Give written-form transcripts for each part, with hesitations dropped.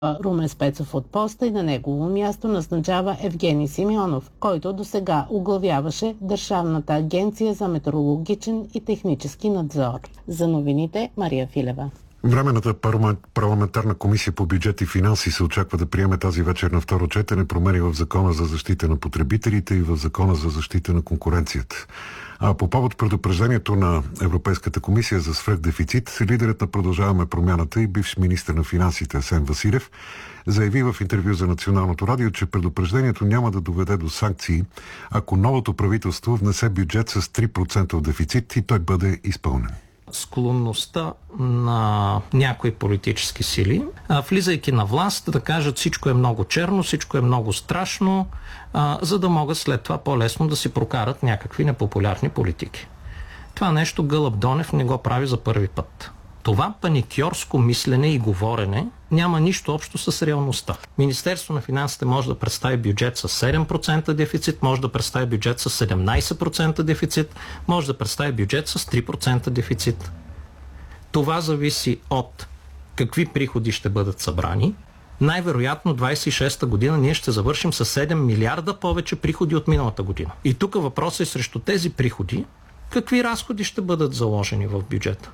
Румен Спецов от поста и на негово място назначава Евгений Симеонов, който досега оглавяваше Държавната агенция за метеорологичен и технически надзор. За новините Мария Филева. Временната парламентарна комисия по бюджет и финанси се очаква да приеме тази вечер на второ четене промени в Закона за защита на потребителите и в Закона за защита на конкуренцията. А по повод предупреждението на Европейската комисия за свръхдефицит, лидерът на Продължаваме промяната и бивш министър на финансите Асен Василев заяви в интервю за Националното радио, че предупреждението няма да доведе до санкции, ако новото правителство внесе бюджет с 3% дефицит и той бъде изпълнен. Склонността на някои политически сили, влизайки на власт, да кажат всичко е много черно, всичко е много страшно, за да могат след това по-лесно да си прокарат някакви непопулярни политики. Това нещо Гълъб Донев не го прави за първи път. Това паникьорско мислене и говорене няма нищо общо с реалността. Министерство на финансите може да представи бюджет с 7% дефицит, може да представи бюджет с 17% дефицит, може да представи бюджет с 3% дефицит. Това зависи от какви приходи ще бъдат събрани. Най-вероятно 26-та година ние ще завършим с 7 милиарда повече приходи от миналата година. И тук въпросът е срещу тези приходи, какви разходи ще бъдат заложени в бюджета.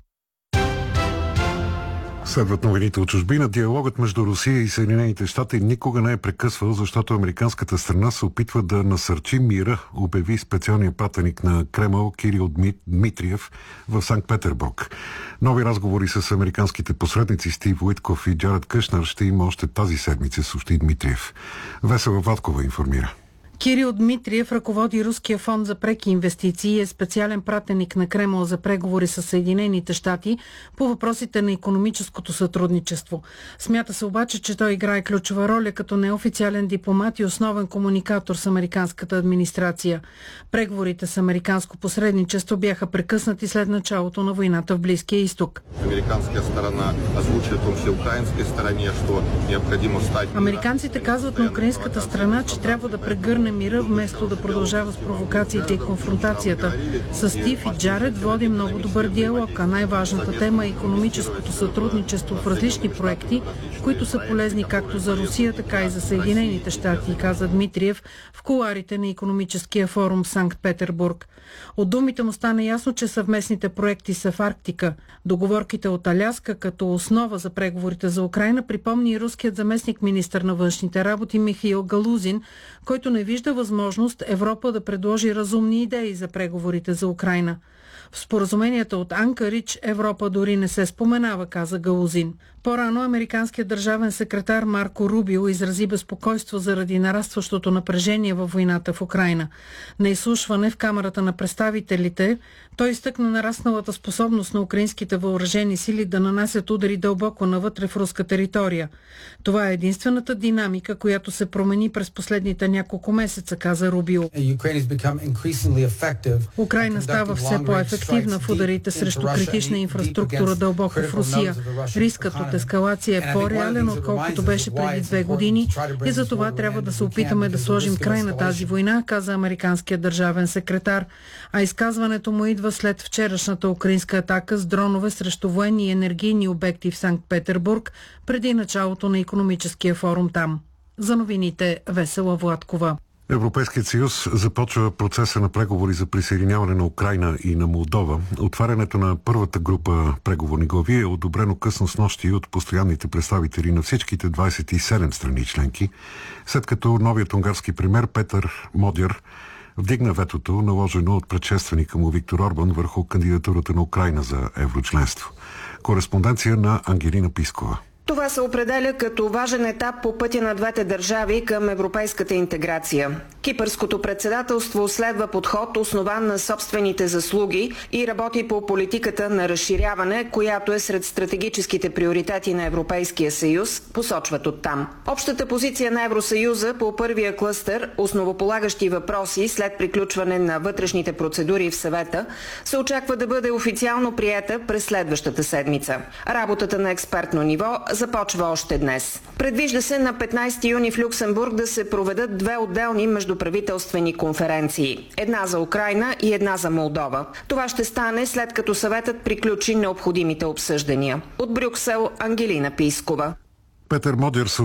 Следват новините от чужбина. Диалогът между Русия и Съединените щати никога не е прекъсвал, защото американската страна се опитва да насърчи мира, обяви специалният пратеник на Кремъл Кирил Дмитриев в Санкт-Петербург. Нови разговори с американските посредници Стив Уитков и Джаред Кушнер ще има още тази седмица, съобщи Дмитриев. Весела Владкова информира. Кирил Дмитриев ръководи Руския фонд за преки инвестиции и е специален пратеник на Кремъл за преговори с Съединените щати по въпросите на икономическото сътрудничество. Смята се обаче, че той играе ключова роля като неофициален дипломат и основен комуникатор с американската администрация. Преговорите с американско посредничество бяха прекъснати след началото на войната в Близкия изток. Американците казват на украинската страна, че трябва да прегърне мира, вместо да продължава с провокациите и конфронтацията. С Стив и Джаред води много добър диалог, а най-важната тема е икономическото сътрудничество в различни проекти, които са полезни както за Русия, така и за Съединените щати, каза Дмитриев в кулоарите на икономическия форум в Санкт-Петербург. От думите му стана ясно, че съвместните проекти са в Арктика. Договорките от Аляска като основа за преговорите за Украйна припомни и руският заместник министър на външните работи Михаил Галузин, който не вижда възможност Европа да предложи разумни идеи за преговорите за Украйна. В споразуменията от Анкаридж Европа дори не се споменава, каза Галузин. По-рано американският държавен секретар Марко Рубио изрази безпокойство заради нарастващото напрежение във войната в Украйна. На изслушване в Камарата на представителите той изтъкна нарасналата способност на украинските въоръжени сили да нанасят удари дълбоко навътре в руска територия. Това е единствената динамика, която се промени през последните няколко месеца, каза Рубио. Украйна става все по-ефективна в ударите срещу критична инфраструктура дълбоко в Русия. Рискът от ескалация е по-реален, отколкото беше преди 2 години и за това трябва да се опитаме да сложим край на тази война, каза американският държавен секретар. А изказването му идва след вчерашната украинска атака с дронове срещу военни и енергийни обекти в Санкт-Петербург преди началото на икономическия форум там. За новините Весела Владкова. Европейският съюз започва процеса на преговори за присъединяване на Украйна и на Молдова. Отварянето на първата група преговорни глави е одобрено късно снощи от постоянните представители на всичките 27 страни членки, след като новият унгарски премиер Петър Модер вдигна ветото, наложено от предшественика му Виктор Орбан върху кандидатурата на Украйна за еврочленство. Кореспонденция на Ангелина Пискова. Това се определя като важен етап по пътя на двете държави към европейската интеграция. Кипърското председателство следва подход, основан на собствените заслуги и работи по политиката на разширяване, която е сред стратегическите приоритети на Европейския съюз, посочват оттам. Общата позиция на Евросъюза по първия клъстър, основополагащи въпроси след приключване на вътрешните процедури в съвета, се очаква да бъде официално приета през следващата седмица. Работата на експертно ниво започва още днес. Предвижда се на 15 юни в Люксембург да се проведат 2 отделни междуправителствени конференции. Една за Украйна и една за Молдова. Това ще стане след като съветът приключи необходимите обсъждания. От Брюксел Ангелина Пискова. Петър Модер